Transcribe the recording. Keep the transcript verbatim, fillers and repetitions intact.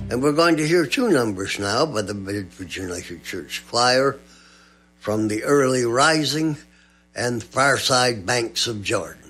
And we're going to hear two numbers now by the Bedford United Church Choir from the Early Rising and Fireside Banks of Jordan.